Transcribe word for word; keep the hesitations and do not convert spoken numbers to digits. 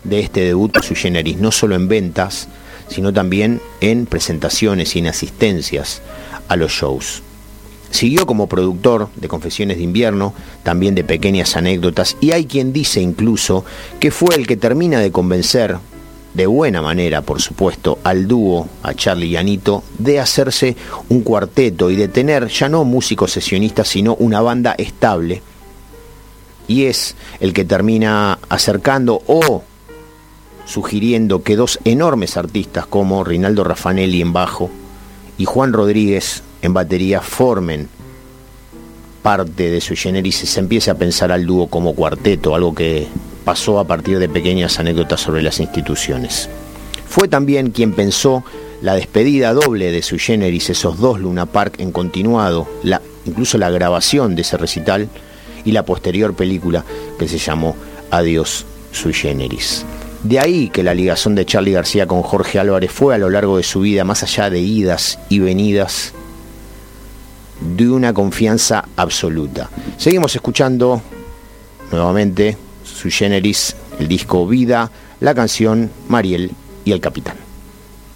de este debut sui generis, no solo en ventas, sino también en presentaciones y en asistencias a los shows. Siguió como productor de Confesiones de Invierno, también de Pequeñas Anécdotas, y hay quien dice incluso que fue el que termina de convencer, de buena manera por supuesto, al dúo, a Charly y Anito, de hacerse un cuarteto y de tener ya no músicos sesionistas, sino una banda estable, y es el que termina acercando o sugiriendo que dos enormes artistas como Rinaldo Raffanelli en bajo y Juan Rodríguez en batería formen parte de Sui Generis y se empiece a pensar al dúo como cuarteto, algo que pasó a partir de Pequeñas Anécdotas sobre las instituciones. Fue también quien pensó la despedida doble de Sui Generis, esos dos Luna Park en continuado, la, incluso la grabación de ese recital y la posterior película que se llamó Adiós Sui Generis. De ahí que la ligazón de Charly García con Jorge Álvarez fue a lo largo de su vida, más allá de idas y venidas, de una confianza absoluta. Seguimos escuchando nuevamente Sui Generis, el disco Vida, la canción Mariel y el Capitán.